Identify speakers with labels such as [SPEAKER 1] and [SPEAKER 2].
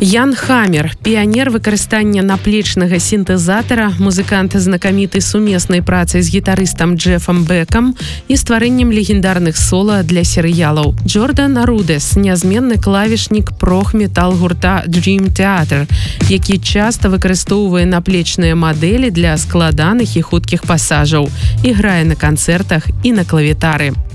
[SPEAKER 1] Ян Хаммер, піянер выкарыстання наплечнага сінтэзатара, музыкант знакаміты сумеснай працай з гітарыстам Джефам Бекам і стварэннем легендарных сола для серыялаў. Джордан Рудес, нязменны клавішнік прог-метал гурта Dream Theater, які часта выкарыстоўвае наплечныя мадэлі для складаных і хуткіх пасажаў і грае на канцэртах і на клавітары.